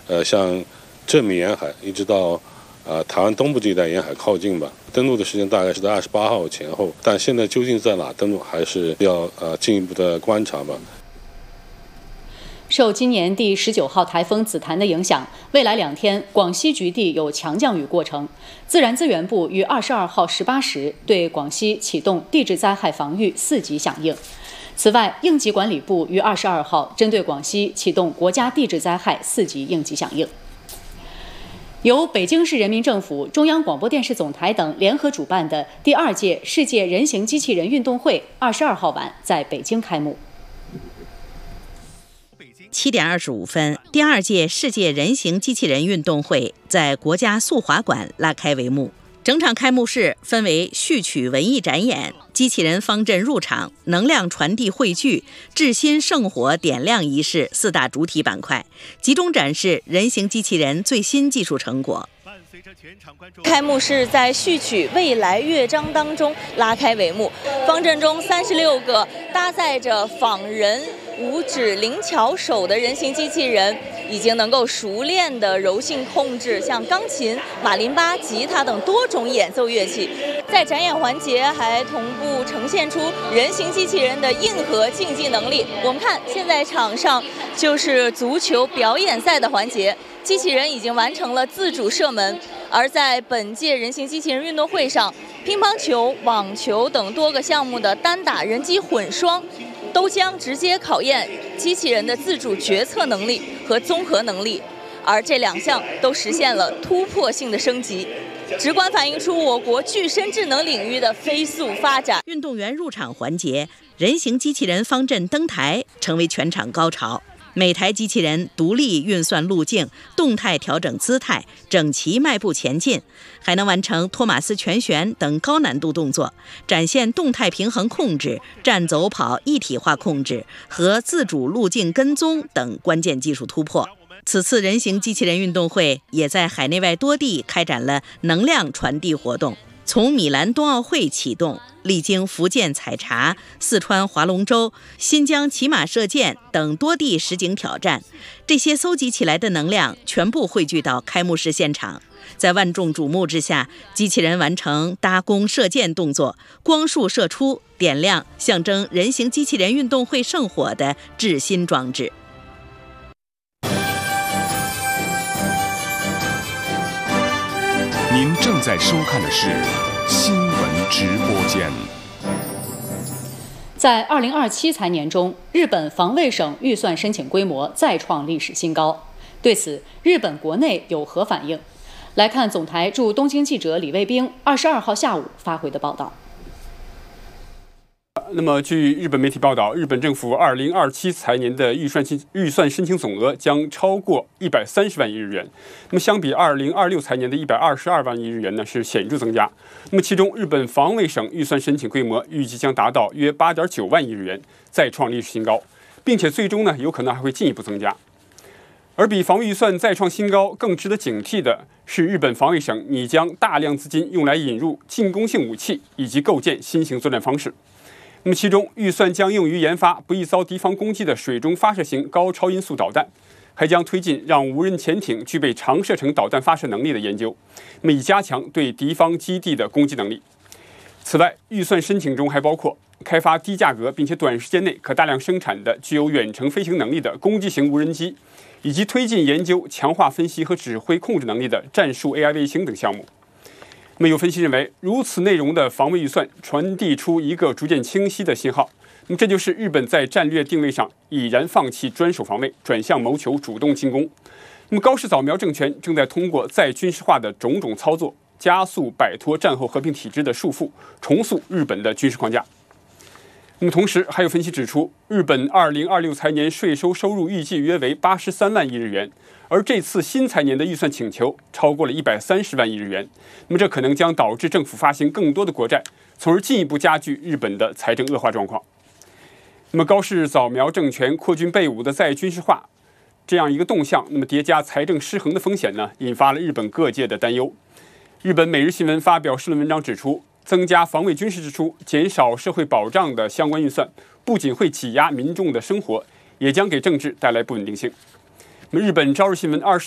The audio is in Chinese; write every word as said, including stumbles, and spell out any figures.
呃，像正闽沿海一直到呃台湾东部这一带沿海靠近吧。登陆的时间大概是在二十八号前后，但现在究竟在哪登陆，还是要呃进一步的观察吧。 受今年第十九号台风紫檀的影响，未来两天广西局地有强降雨过程。自然资源部于二十二号十八时对广西启动地质灾害防御四级响应。此外，应急管理部于二十二号针对广西启动国家地质灾害四级应急响应。由北京市人民政府、中央广播电视总台等联合主办的第二届世界人形机器人运动会二十二号晚在北京开幕。 七点二十五分，第二届世界人形机器人运动会在国家速滑馆拉开帷幕。整场开幕式分为序曲文艺展演、机器人方阵入场、能量传递汇聚、至心圣火点亮仪式四大主体板块，集中展示人形机器人最新技术成果。 开幕式在序曲未来乐章当中拉开帷幕，方阵中三十六个搭载着仿人五指灵巧手的人形机器人，已经能够熟练的柔性控制像钢琴、马林巴、吉他等多种演奏乐器。在展演环节还同步呈现出人形机器人的硬核竞技能力。我们看，现在场上就是足球表演赛的环节，机器人已经完成了自主射门。而在本届人形机器人运动会上，乒乓球、网球等多个项目的单打人机混双都将直接考验机器人的自主决策能力和综合能力，而这两项都实现了突破性的升级，直观反映出我国具身智能领域的飞速发展。 运动员入场环节，人形机器人方阵登台成为全场高潮。每台机器人独立运算路径，动态调整姿态，整齐迈步前进，还能完成托马斯全旋等高难度动作，展现动态平衡控制、站走跑一体化控制和自主路径跟踪等关键技术突破。此次人形机器人运动会也在海内外多地开展了能量传递活动。从米兰冬奥会启动，历经福建采茶、四川划龙舟、新疆骑马射箭等多地实景挑战，这些搜集起来的能量全部汇聚到开幕式现场。在万众瞩目之下，机器人完成搭弓射箭动作，光束射出，点亮象征人形机器人运动会圣火的至心装置。 您正在收看的是新闻直播间。 在二零二七财年中，日本防卫省预算申请规模再创历史新高。对此，日本国内有何反应？来看总台驻东京记者李卫兵二十二号下午发回的报道。 那么，据日本媒体报道，日本政府二零二七财年的预算预算申请总额将超过一百三十万亿日元。那么，相比二零二六财年的一百二十二万亿日元呢，是显著增加。那么，其中日本防卫省预算申请规模预计将达到约八点九万亿日元，再创历史新高，并且最终呢，有可能还会进一步增加。而比防卫预算再创新高更值得警惕的是，日本防卫省拟将大量资金用来引入进攻性武器以及构建新型作战方式。那么，其中预算将用于研发不易遭敌方攻击的水中发射型高超音速导弹，还将推进让无人潜艇具备长射程导弹发射能力的研究，那么以加强对敌方基地的攻击能力。此外，预算申请中还包括开发低价格并且短时间内可大量生产的具有远程飞行能力的攻击型无人机，以及推进研究强化分析和指挥控制能力的战术 A I 卫星等项目。那么有分析认为，如此内容的防卫预算传递出一个逐渐清晰的信号，那么这就是日本在战略定位上已然放弃专守防卫，转向谋求主动进攻。那么高市早苗政权正在通过再军事化的种种操作，加速摆脱战后和平体制的束缚，重塑日本的军事框架。那么同时，还有分析指出，日本二零二六财年税收收入预计约为八十三万亿日元，而这次新财年的预算请求超过了一百三十万亿日元。那么这可能将导致政府发行更多的国债，从而进一步加剧日本的财政恶化状况。那么高市早苗政权扩军备武的再军事化这样一个动向，那么叠加财政失衡的风险呢，引发了日本各界的担忧。日本每日新闻发表社论文章指出，增加防卫军事支出、减少社会保障的相关预算，不仅会挤压民众的生活，也将给政治带来不稳定性。那么日本朝日新闻二十